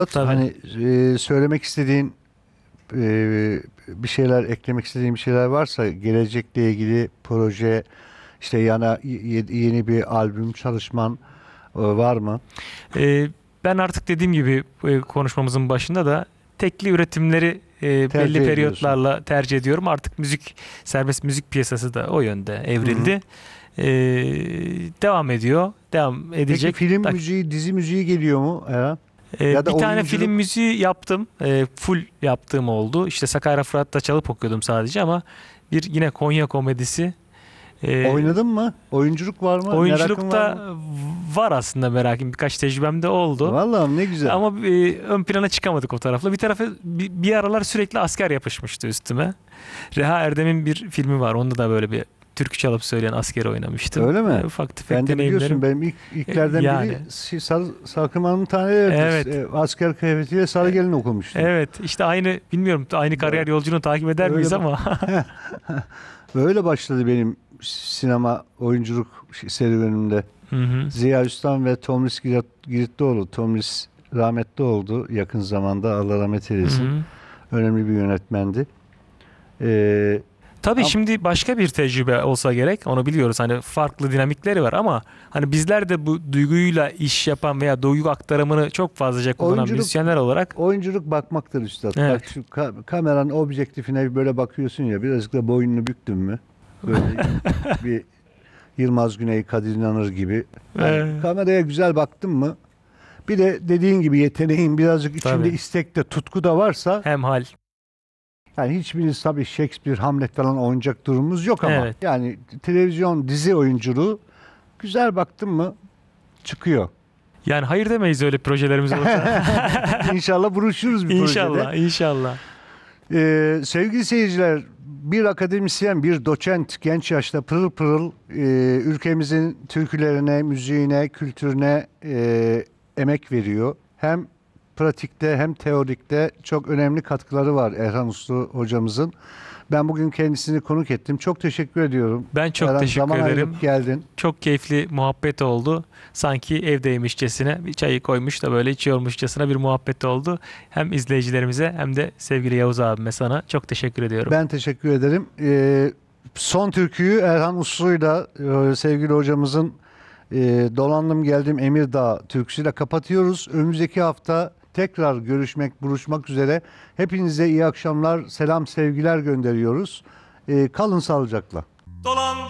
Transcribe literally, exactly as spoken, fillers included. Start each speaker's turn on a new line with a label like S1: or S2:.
S1: Tabii.
S2: Hani e, söylemek istediğin e, bir şeyler, eklemek istediğin bir şeyler varsa gelecekle ilgili proje, işte yana y- yeni bir albüm çalışman e, var mı?
S1: Ee, Ben artık dediğim gibi e, konuşmamızın başında da tekli üretimleri e, belli
S2: Tercih ediyorsun.
S1: periyotlarla tercih ediyorum. Artık müzik, serbest müzik piyasası da o yönde
S2: Hı hı.
S1: evrildi. Ee, Devam ediyor. Devam
S2: Peki
S1: edecek.
S2: film
S1: Tak-
S2: müziği, dizi müziği geliyor mu Eren?
S1: Ee,
S2: Ya
S1: bir
S2: da
S1: tane film
S2: oyunculuk?
S1: müziği yaptım. Ee, full yaptığım oldu. İşte Sakarya Fırat'ta çalıp okuyordum sadece ama bir yine Konya komedisi. Ee,
S2: Oynadın mı? Oyunculuk var mı? Merakın var mı?
S1: Oyunculukta var aslında merakım. Birkaç tecrübem de oldu.
S2: Vallahi ne güzel.
S1: Ama e, ön plana çıkamadık o tarafla. Bir tarafı bir, bir aralar sürekli asker yapışmıştı üstüme. Reha Erdem'in bir filmi var. Onda da böyle bir türkü çalıp söyleyen asker oynamıştım.
S2: Öyle
S1: E,
S2: mi?
S1: ufak tefek
S2: Ben de biliyorsun
S1: deneyimlerim.
S2: benim ilk
S1: E,
S2: ilklerden biri
S1: yani
S2: şey, Sar, Salkım Tanrı'dır.
S1: evet.
S2: E, asker kıyafetiyle Sarı
S1: E,
S2: Gelin okumuştum.
S1: Evet işte aynı bilmiyorum aynı kariyer yolculuğunu takip eder miyiz
S2: Öyle bak.
S1: ama
S2: Böyle başladı benim sinema oyunculuk şey- serüvenimde.
S1: Hı hı.
S2: Ziya Üstan ve Tomris Girit- Giritloğlu. Tomris rahmetli oldu yakın zamanda. Allah rahmet
S1: Hı
S2: eylesin.
S1: hı.
S2: Önemli bir yönetmendi. Ee,
S1: Tabii
S2: am-
S1: şimdi başka bir tecrübe olsa gerek. Onu biliyoruz. Hani farklı dinamikleri var ama hani bizler de bu duyguyla iş yapan veya duygu aktarımını çok fazlaca kullanan
S2: oyunculuk
S1: müzisyenler olarak
S2: oyunculuk bakmaktır üstad. Bak
S1: evet.
S2: şu ka- kameranın objektifine böyle bakıyorsun ya, birazcık da boynunu büktün mü? Böyle bir Yılmaz Güney, Kadir İnanır gibi. Hani
S1: Ee,
S2: kameraya güzel baktın mı? Bir de dediğin gibi yeteneğin birazcık içinde
S1: tabii.
S2: istek de tutku da varsa,
S1: Hemhal.
S2: yani hiçbirimiz tabii Shakespeare, Hamlet falan oynayacak durumumuz yok ama
S1: Evet.
S2: yani televizyon, dizi oyunculuğu güzel baktın mı çıkıyor.
S1: Yani hayır demeyiz öyle projelerimiz olursa.
S2: İnşallah buluşuruz bir projede.
S1: İnşallah, inşallah.
S2: Ee, sevgili seyirciler, bir akademisyen, bir doçent genç yaşta pırıl pırıl e, ülkemizin türkülerine, müziğine, kültürüne e, emek veriyor. Hem pratikte hem teorikte çok önemli katkıları var Erhan Uslu hocamızın. Ben bugün kendisini konuk ettim. Çok teşekkür ediyorum.
S1: Ben çok
S2: Erhan,
S1: teşekkür
S2: zaman
S1: ederim.
S2: ayırıp geldin.
S1: Çok keyifli muhabbet oldu. Sanki evdeymişçesine bir çayı koymuş da böyle içiyormuşçasına bir muhabbet oldu. Hem izleyicilerimize hem de sevgili Yavuz abime sana çok teşekkür ediyorum.
S2: Ben teşekkür ederim. Ee, son türküyü Erhan Uslu'yla e, sevgili hocamızın e, Dolandım Geldim Emirdağ türküsüyle kapatıyoruz. Önümüzdeki hafta tekrar görüşmek, buluşmak üzere. Hepinize iyi akşamlar, selam, sevgiler gönderiyoruz. Ee, kalın sağlıcakla.
S1: Dolandım